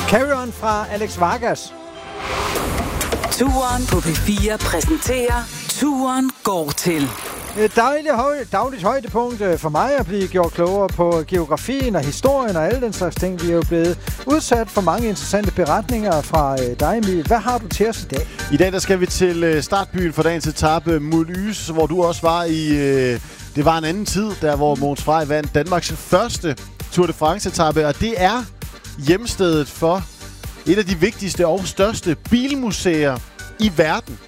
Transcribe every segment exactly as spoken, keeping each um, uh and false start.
Carry On fra Alex Vargas. Turen på P fire præsenterer Turen går til. Et dejligt, høj, dagligt højdepunkt for mig at blive gjort klogere på geografien og historien og alle den slags ting. Vi er jo blevet udsat for mange interessante beretninger fra dig, Emil. Hvad har du til os i dag? I dag der skal vi til startbyen for dagens etape, Moulys, hvor du også var i... Det var en anden tid, der hvor Mogens Frey vandt Danmarks første Tour de France-etape, og det er hjemstedet for et af de vigtigste og største bilmuseer i verden.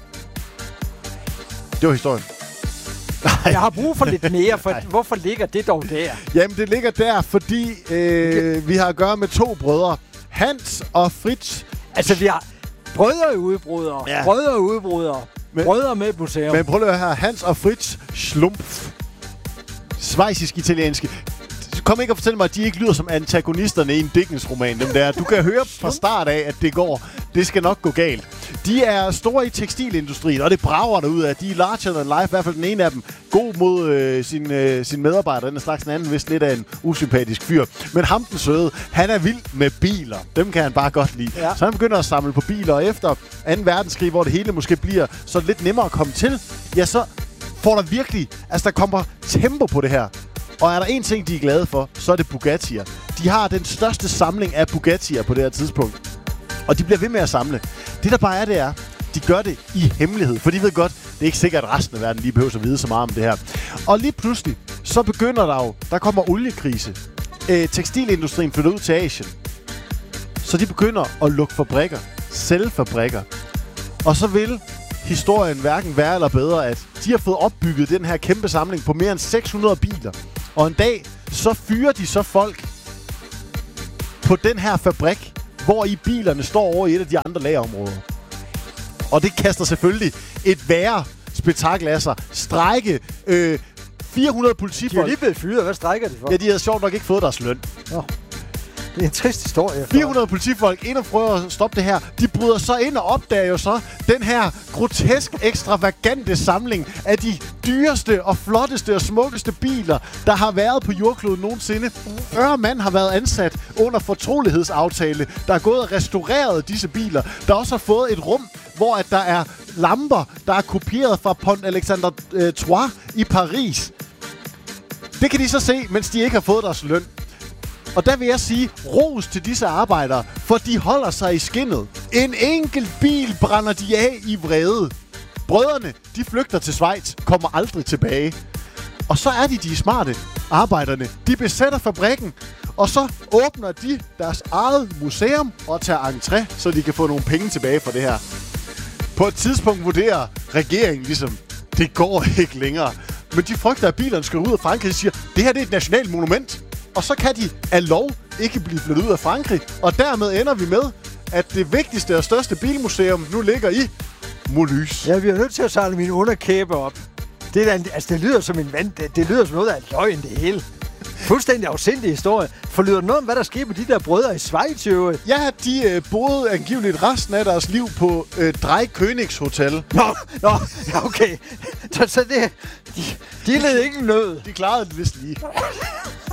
Det var historien. Jeg har brug for lidt mere, for hvorfor ligger det dog der? Jamen, det ligger der, fordi øh, vi har at gøre med to brødre. Hans og Fritz. Altså, vi har brødre i udbrydere, ja. brødre i udbrydere, men, brødre med museum. Men prøv at høre her. Hans og Fritz Schlumpf. Schweizisk-italienske. Kom ikke og fortæl mig, at de ikke lyder som antagonisterne i en Dickens-roman. Dem der. Du kan høre fra start af, at det går. Det skal nok gå galt. De er store i tekstilindustrien, og det brager der ud af. De er larger than life, i hvert fald den ene af dem. God mod øh, sin, øh, sin medarbejder. Den er slags en anden, vist lidt af en usympatisk fyr. Men ham den søde, han er vild med biler. Dem kan han bare godt lide. Ja. Så han begynder at samle på biler, og efter anden verdenskrig, hvor det hele måske bliver så lidt nemmere at komme til, ja, så får der virkelig, altså der kommer tempo på det her. Og er der en ting, de er glade for, så er det Bugatti'er. De har den største samling af Bugatti'er på det her tidspunkt. Og de bliver ved med at samle. Det der bare er, det er, de gør det i hemmelighed. For de ved godt, det er ikke sikkert, at resten af verden lige behøver at vide så meget om det her. Og lige pludselig, så begynder der jo, der kommer oliekrise. Øh, tekstilindustrien flytter ud til Asien. Så de begynder at lukke fabrikker. Sælge fabrikker. Og så vil historien hverken værre eller bedre, at de har fået opbygget den her kæmpe samling på mere end seks hundrede biler. Og en dag, så fyrer de så folk på den her fabrik, hvor i bilerne står over i et af de andre lagerområder. Og det kaster selvfølgelig et værre spektakel af sig. Strejke, øh, fire hundrede politifolk. De er lige blevet fyret. Hvad strækker de for? Ja, de havde sjovt nok ikke fået deres løn. Nå. Det er en trist historie. fire hundrede politifolk ind og prøver at stoppe det her. De bryder så ind og opdager jo så den her grotesk ekstravagante samling af de dyreste og flotteste og smukkeste biler, der har været på jordkloden nogensinde. fyrre mand har været ansat under fortrolighedsaftale, der har gået og restaureret disse biler. Der også har fået et rum, hvor at der er lamper, der er kopieret fra Pont Alexandre øh, Trois i Paris. Det kan de så se, mens de ikke har fået deres løn. Og der vil jeg sige, ros til disse arbejdere, for de holder sig i skindet. En enkelt bil brænder de af i vrede. Brødrene, de flygter til Schweiz, kommer aldrig tilbage. Og så er de de smarte arbejderne. De besætter fabrikken, og så åbner de deres eget museum og tager entré, så de kan få nogle penge tilbage for det her. På et tidspunkt vurderer regeringen ligesom, det går ikke længere. Men de frygter, at bilerne skal ud af Frankrig og siger, det her det er et nationalt monument. Og så kan de af lov ikke blive flyttet ud af Frankrig. Og dermed ender vi med, at det vigtigste og største bilmuseum nu ligger i Moulys. Ja, vi er nødt til at samle mine underkæber op. Det, der, altså, det lyder som en vand. Det, det lyder som noget af løgn, det hele. Fuldstændig afsindig historie. Forlyder noget om, hvad der skete med de der brødre i Schweiz, jo? Ja, de øh, boede angiveligt resten af deres liv på øh, Drei Königs Hotel. Nå, nå, ja, okay. Så, så det... De, de led ikke nød. De klarede det vist lige.